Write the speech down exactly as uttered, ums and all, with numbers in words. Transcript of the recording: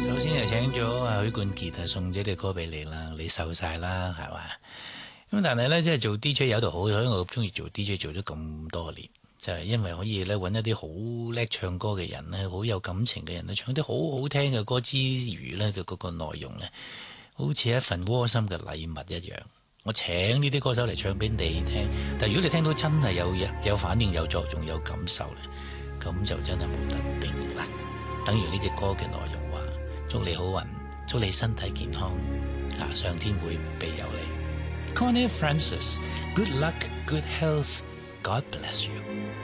首先就請咗阿許冠傑啊送咗啲歌俾你啦，你瘦晒啦，係嘛？咁但係咧，即係做 D J 有度好，所以我中意做 D J 做咗咁多年，就係、是、因為可以咧揾一啲好叻唱歌嘅人咧，好有感情嘅人咧，唱啲好好聽嘅歌之餘咧，就嗰個內容咧，好似一份窩心嘅禮物一樣。我請呢啲歌手嚟唱俾你聽，但係如果你聽到真係有有反應、有作用、有感受咧，咁就真係冇得頂啦。等於呢隻歌嘅內容話：祝你好運，祝你身體健康，啊，上天會庇佑你。Connie Francis, good luck, good health, God bless you.